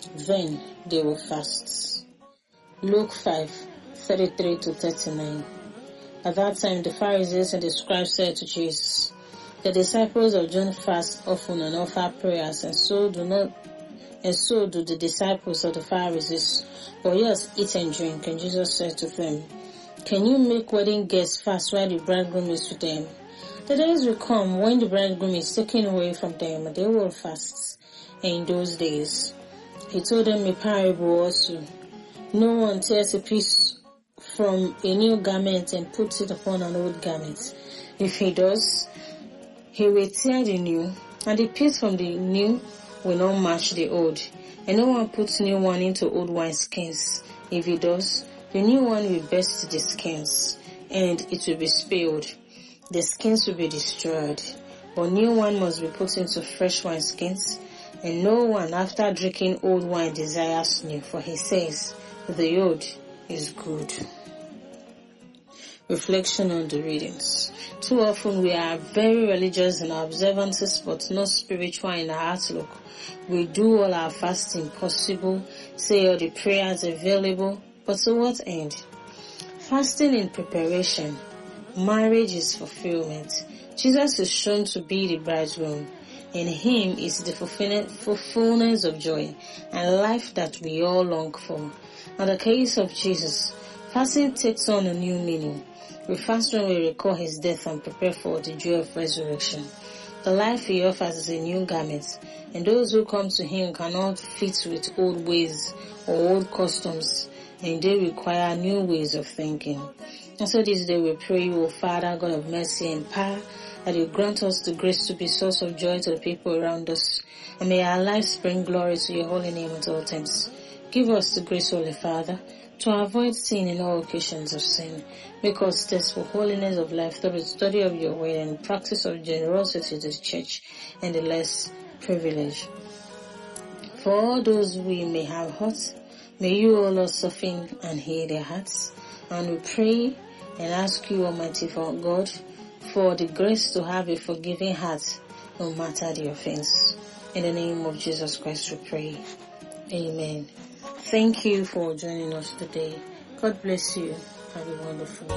Then they will fast. Luke 5:33-39. At that time the Pharisees and the scribes said to Jesus, "The disciples of John fast often and offer prayers, and so do the disciples of the Pharisees. But yours eat and drink." And Jesus said to them, "Can you make wedding guests fast while the bridegroom is with them? The days will come when the bridegroom is taken away from them, and they will fast. And in those days," he told them a parable also. "No one tears a piece from a new garment and puts it upon an old garment. If he does, he will tear the new, and the piece from the new will not match the old. And no one puts new wine into old wineskins. If he does, the new wine will burst the skins, and it will be spilled. The skins will be destroyed. But new wine must be put into fresh wineskins, and no one after drinking old wine desires new, for he says, the old is good." Reflection on the readings. Too often we are very religious in our observances but not spiritual in our outlook. We do all our fasting possible, say all the prayers available, but to what end? Fasting in preparation. Marriage is fulfillment. Jesus is shown to be the bridegroom. In him is the fulfillment of joy and life that we all long for. In the case of Jesus, fasting takes on a new meaning. We fast when we recall his death and prepare for the joy of resurrection. The life he offers is a new garment, and those who come to him cannot fit with old ways or old customs, and they require new ways of thinking. And so this day we pray you, O Father, God of mercy and power, that you grant us the grace to be source of joy to the people around us, and may our lives bring glory to your holy name at all times. Give us the grace, Holy Father, to avoid sin in all occasions of sin. Make us test for holiness of life through the study of your word and practice of generosity to the church and the less privileged. For all those we may have hurt, may you, O Lord, soften and heal their hearts. And we pray and ask you, Almighty God, for the grace to have a forgiving heart no matter the offense. In the name of Jesus Christ we pray. Amen. Thank you for joining us today. God bless you. Have a wonderful day.